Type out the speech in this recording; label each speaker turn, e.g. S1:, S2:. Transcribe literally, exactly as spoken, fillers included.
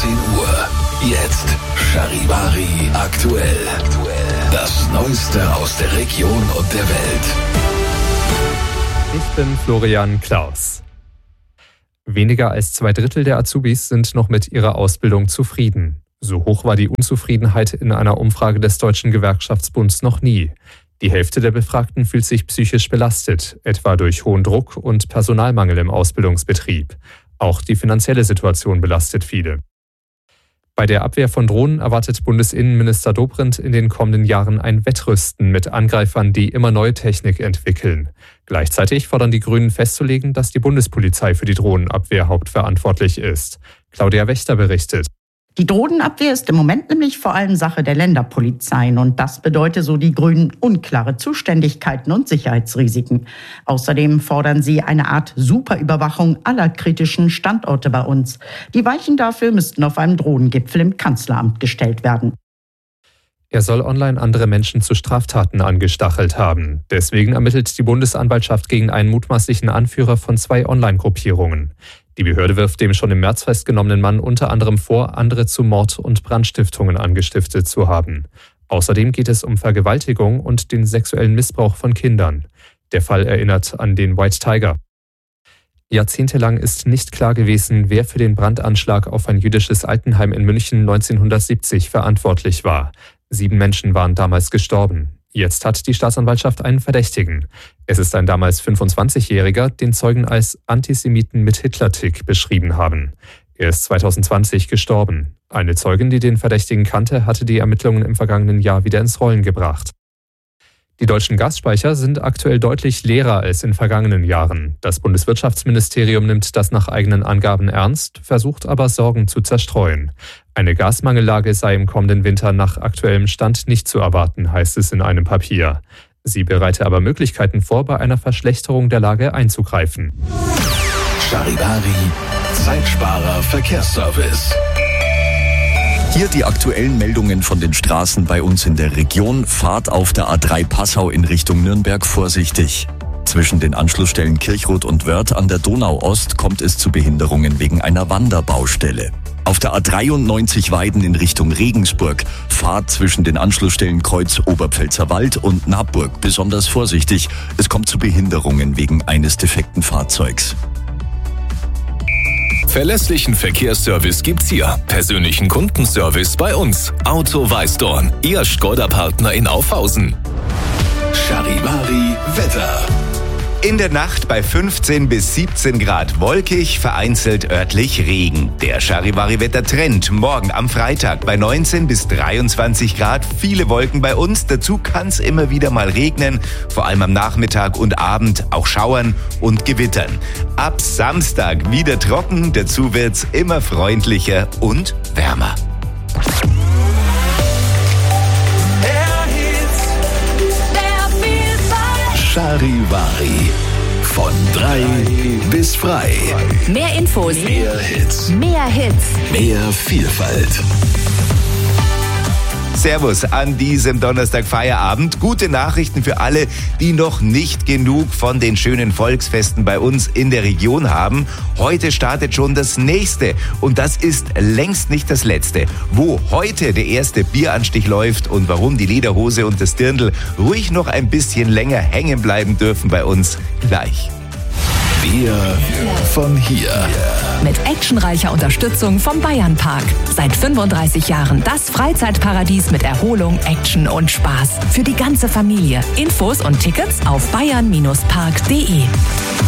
S1: achtzehn Uhr. Jetzt Charivari aktuell. Das Neueste aus der Region und der Welt.
S2: Ich bin Florian Klaus. Weniger als zwei Drittel der Azubis sind noch mit ihrer Ausbildung zufrieden. So hoch war die Unzufriedenheit in einer Umfrage des Deutschen Gewerkschaftsbunds noch nie. Die Hälfte der Befragten fühlt sich psychisch belastet, etwa durch hohen Druck und Personalmangel im Ausbildungsbetrieb. Auch die finanzielle Situation belastet viele. Bei der Abwehr von Drohnen erwartet Bundesinnenminister Dobrindt in den kommenden Jahren ein Wettrüsten mit Angreifern, die immer neue Technik entwickeln. Gleichzeitig fordern die Grünen festzulegen, dass die Bundespolizei für die Drohnenabwehr hauptverantwortlich ist. Claudia Wächter berichtet.
S3: Die Drohnenabwehr ist im Moment nämlich vor allem Sache der Länderpolizeien und das bedeutet, so die Grünen, unklare Zuständigkeiten und Sicherheitsrisiken. Außerdem fordern sie eine Art Superüberwachung aller kritischen Standorte bei uns. Die Weichen dafür müssten auf einem Drohnengipfel im Kanzleramt gestellt werden.
S2: Er soll online andere Menschen zu Straftaten angestachelt haben. Deswegen ermittelt die Bundesanwaltschaft gegen einen mutmaßlichen Anführer von zwei Online-Gruppierungen. Die Behörde wirft dem schon im März festgenommenen Mann unter anderem vor, andere zu Mord- und Brandstiftungen angestiftet zu haben. Außerdem geht es um Vergewaltigung und den sexuellen Missbrauch von Kindern. Der Fall erinnert an den White Tiger. Jahrzehntelang ist nicht klar gewesen, wer für den Brandanschlag auf ein jüdisches Altenheim in München neunzehnhundertsiebzig verantwortlich war. Sieben Menschen waren damals gestorben. Jetzt hat die Staatsanwaltschaft einen Verdächtigen. Es ist ein damals fünfundzwanzigjähriger, den Zeugen als Antisemiten mit Hitlertick beschrieben haben. Er ist zweitausendzwanzig gestorben. Eine Zeugin, die den Verdächtigen kannte, hatte die Ermittlungen im vergangenen Jahr wieder ins Rollen gebracht. Die deutschen Gasspeicher sind aktuell deutlich leerer als in vergangenen Jahren. Das Bundeswirtschaftsministerium nimmt das nach eigenen Angaben ernst, versucht aber Sorgen zu zerstreuen. Eine Gasmangellage sei im kommenden Winter nach aktuellem Stand nicht zu erwarten, heißt es in einem Papier. Sie bereite aber Möglichkeiten vor, bei einer Verschlechterung der Lage einzugreifen.
S1: Charivari, Zeitsparer Verkehrsservice.
S4: Hier die aktuellen Meldungen von den Straßen bei uns in der Region. Fahrt auf der A drei Passau in Richtung Nürnberg vorsichtig. Zwischen den Anschlussstellen Kirchrot und Wörth an der Donau-Ost kommt es zu Behinderungen wegen einer Wanderbaustelle. Auf der A dreiundneunzig Weiden in Richtung Regensburg. Fahrt zwischen den Anschlussstellen Kreuz Oberpfälzerwald und Naburg besonders vorsichtig. Es kommt zu Behinderungen wegen eines defekten Fahrzeugs.
S1: Verlässlichen Verkehrsservice gibt's hier. Persönlichen Kundenservice bei uns. Auto Weißdorn, Ihr Skoda-Partner in Aufhausen. Charivari Wetter.
S5: In der Nacht bei fünfzehn bis siebzehn Grad wolkig, vereinzelt örtlich Regen. Der Charivari-Wettertrend morgen am Freitag bei neunzehn bis dreiundzwanzig Grad, viele Wolken bei uns. Dazu kann es immer wieder mal regnen, vor allem am Nachmittag und Abend auch schauern und gewittern. Ab Samstag wieder trocken, dazu wird's immer freundlicher und wärmer.
S1: Charivari. Von drei bis frei.
S6: Mehr Infos.
S1: Mehr Hits.
S6: Mehr Hits.
S1: Mehr Vielfalt.
S5: Servus an diesem Donnerstag Feierabend. Gute Nachrichten für alle, die noch nicht genug von den schönen Volksfesten bei uns in der Region haben. Heute startet schon das nächste und das ist längst nicht das letzte. Wo heute der erste Bieranstich läuft und warum die Lederhose und das Dirndl ruhig noch ein bisschen länger hängen bleiben dürfen bei uns gleich.
S1: Wir von hier.
S6: Mit actionreicher Unterstützung vom Bayernpark. Seit fünfunddreißig Jahren das Freizeitparadies mit Erholung, Action und Spaß. Für die ganze Familie. Infos und Tickets auf bayern Bindestrich park punkt de.